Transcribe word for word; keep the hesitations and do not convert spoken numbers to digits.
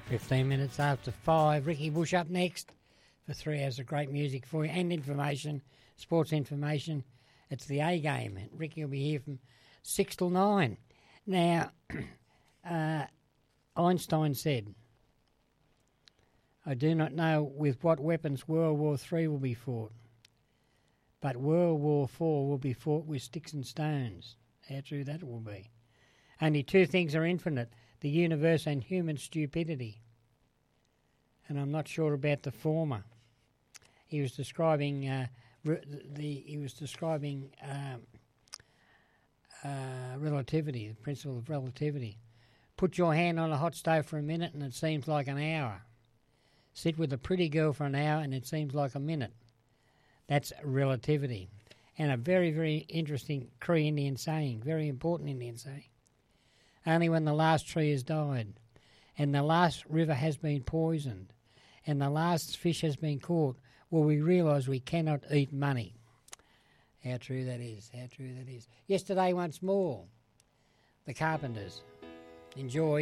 fifteen minutes after five. Ricky Bush up next for three hours of great music for you and information, sports information. It's the A game. Ricky will be here from six till nine. Now, uh, Einstein said, I do not know with what weapons World War Three will be fought, but World War Four will be fought with sticks and stones. How true that will be. Only two things are infinite, the universe and human stupidity. And I'm not sure about the former. He was describing uh, re- the he was describing um, uh, relativity, the principle of relativity. Put your hand on a hot stove for a minute and it seems like an hour. Sit with a pretty girl for an hour and it seems like a minute. That's relativity. And a very, very interesting Cree Indian saying, very important Indian saying. Only when the last tree has died and the last river has been poisoned and the last fish has been caught will we realise we cannot eat money. How true that is, how true that is. Yesterday once more, the Carpenters. Enjoy.